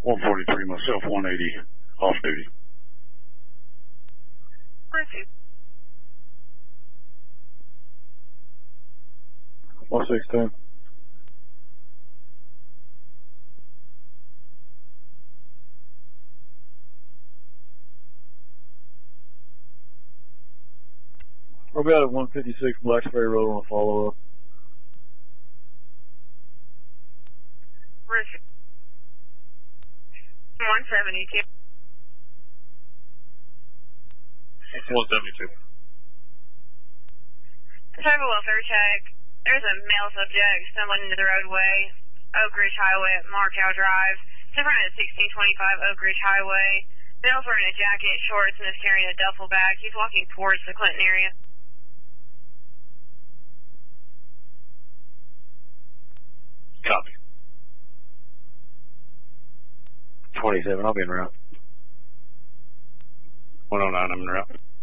143, myself 180, off duty. Perfect. 116. We'll be out at 156 Blacksbury Road on a follow-up. Perfect. 172. 172. Cyber welfare check. There's a male subject stumbling into the roadway, Oak Ridge Highway at Markow Drive. It's in front of 1625 Oak Ridge Highway. Bill's wearing a jacket, shorts, and is carrying a duffel bag. He's walking towards the Clinton area. Copy. 27, I'll be en route. 109, I'm en route.